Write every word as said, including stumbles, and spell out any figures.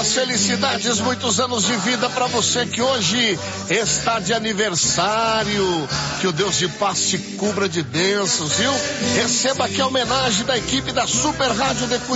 muitas felicidades, muitos anos de vida para você que hoje está de aniversário. Que o Deus de paz te cubra de bênçãos, viu? Receba aqui a homenagem da equipe da Super Rádio de Curitiba.